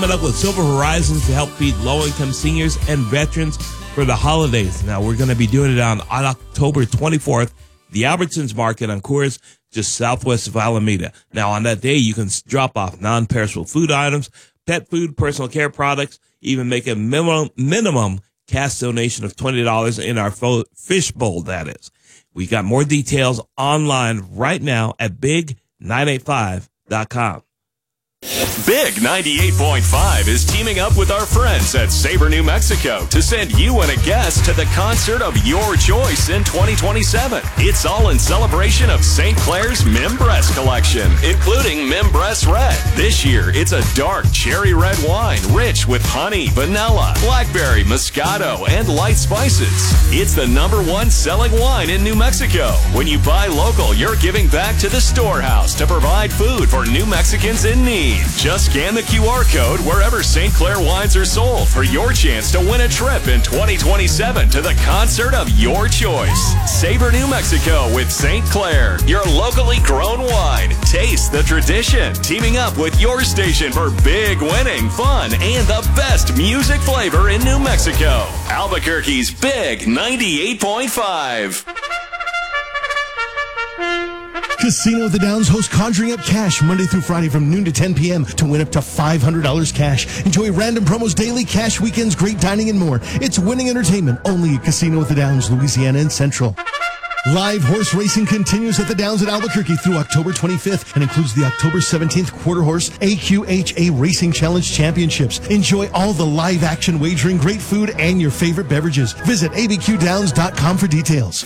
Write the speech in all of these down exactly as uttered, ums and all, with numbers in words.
Coming up with Silver Horizons to help feed low-income seniors and veterans for the holidays. Now, we're going to be doing it on, on October twenty-fourth, the Albertsons Market on Coors, just southwest of Alameda. Now, on that day, you can drop off non-perishable food items, pet food, personal care products, even make a minimum, minimum cash donation of twenty dollars in our fish bowl, that is. We got more details online right now at big nine eight five dot com. Big ninety-eight point five is teaming up with our friends at Sabre, New Mexico to send you and a guest to the concert of your choice in twenty twenty-seven. It's all in celebration of Saint Clair's Mimbres collection, including Mimbres Red. This year, it's a dark cherry red wine rich with honey, vanilla, blackberry, Moscato, and light spices. It's the number one selling wine in New Mexico. When you buy local, you're giving back to the storehouse to provide food for New Mexicans in need. Just scan the Q R code wherever Saint Clair wines are sold for your chance to win a trip in twenty twenty-seven to the concert of your choice. Sabre, New Mexico with Saint Clair, your locally grown wine. Taste the tradition. Teaming up with your station for big winning, fun, and the best music flavor in New Mexico. Albuquerque's Big ninety-eight point five. Casino at the Downs hosts Conjuring Up Cash Monday through Friday from noon to ten p.m. to win up to five hundred dollars cash. Enjoy random promos daily, cash weekends, great dining, and more. It's winning entertainment only at Casino at the Downs, Louisiana and Central. Live horse racing continues at the Downs at Albuquerque through October twenty-fifth and includes the October seventeenth Quarter Horse A Q H A Racing Challenge Championships. Enjoy all the live action wagering, great food, and your favorite beverages. Visit a b q downs dot com for details.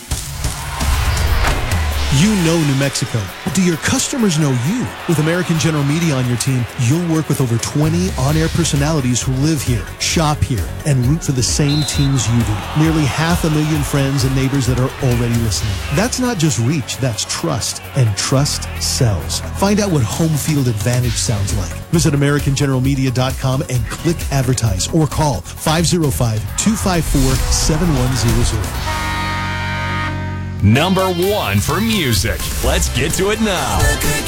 You know New Mexico. Do your customers know you? With American General Media on your team, you'll work with over twenty on-air personalities who live here, shop here, and root for the same teams you do. Nearly half a million friends and neighbors that are already listening. That's not just reach, that's trust. And trust sells. Find out what home field advantage sounds like. Visit american general media dot com and click advertise or call five oh five, two five four, seven one zero zero. Number one for music. Let's get to it now.